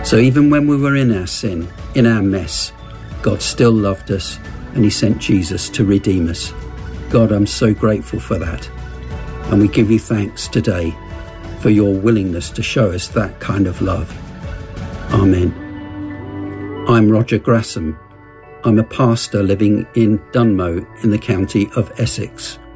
So even when we were in our sin, in our mess, God still loved us and he sent Jesus to redeem us. God, I'm so grateful for that. And we give you thanks today for your willingness to show us that kind of love. Amen. I'm Roger Grassam. I'm a pastor living in Dunmow in the county of Essex.